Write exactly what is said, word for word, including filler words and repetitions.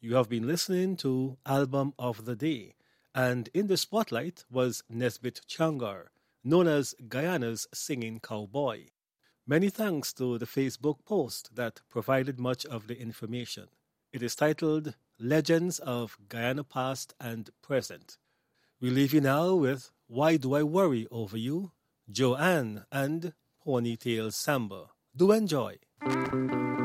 You have been listening to Album of the Day, and in the spotlight was Nesbit Changar, known as Guyana's singing cowboy. Many thanks to the Facebook post that provided much of the information. It is titled Legends of Guyana Past and Present. We leave you now with Why Do I Worry Over You, Joanne, and Ponytail Samba. Do enjoy.